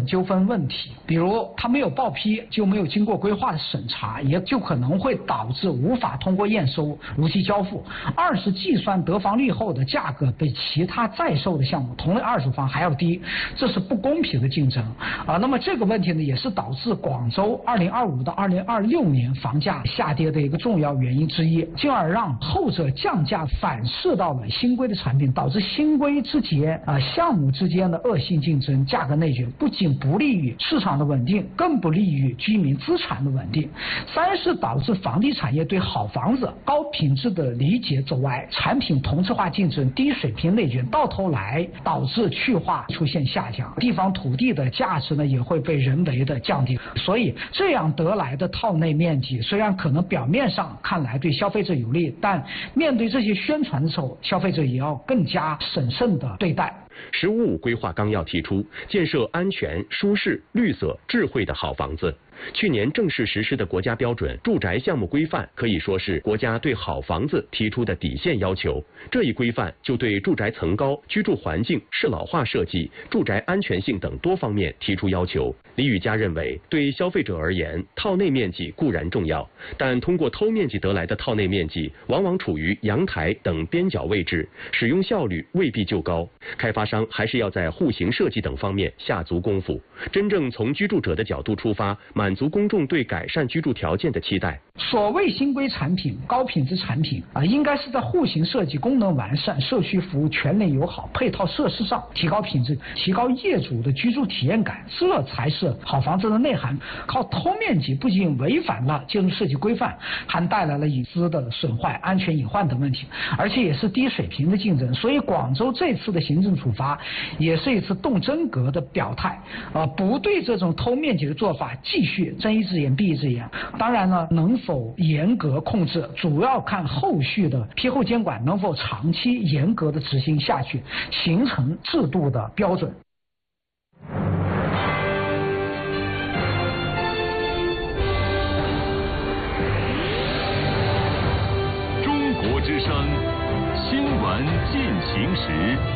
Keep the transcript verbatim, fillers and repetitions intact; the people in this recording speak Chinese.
准纠纷问题，比如它没有报批就没有经过规划的审查，也就可能会导致无法通过验收如期交付。二是计算得房率后的价格比其他在售的项目同类二手房还要低，这是不公平的竞争啊。那么这个问题呢，也是导致广州二零二五到二零二六年房价下跌的一个重要原因之一，进而让后者降价反噬到了新规的产品，导致新规之间啊项目之间的恶性竞争、价格内卷，不仅不利于市场的稳定，更不利于居民资产的稳定。三是导致房地产业对好房子、高品质的理解走歪，产品同质化竞争、低水平内卷，到头来导致去化出现下降，地方土地的价值呢也会被人为的降低。所以这样得来的套内面积，虽然可能表面上看来对消费者有利，但面对这些宣传的时候，消费者也要更加审慎的对待。 十五五规划纲要提出，建设安全、舒适、绿色、智慧的好房子。去年正式实施的国家标准住宅项目规范可以说是国家对好房子提出的底线要求。这一规范就对住宅层高、居住环境、适老化设计、住宅安全性等多方面提出要求。李宇嘉认为，对消费者而言，套内面积固然重要，但通过偷面积得来的套内面积往往处于阳台等边角位置，使用效率未必就高。开发商还是要在户型设计等方面下足功夫，真正从居住者的角度出发，满足公众对改善居住条件的期待。 所谓新规产品、高品质产品啊，应该是在户型设计、功能完善、社区服务全面友好、配套设施上提高品质，提高业主的居住体验感，这才是好房子的内涵。靠偷面积不仅违反了建筑设计规范，还带来了隐私的损坏、安全隐患等问题，而且也是低水平的竞争。所以广州这次的行政处罚也是一次动真格的表态，呃，不对这种偷面积的做法继续睁一只眼闭一只眼。当然呢，能否严格控制，主要看后续的批后监管能否长期严格的执行下去，形成制度的标准。 中国之声，新闻进行时。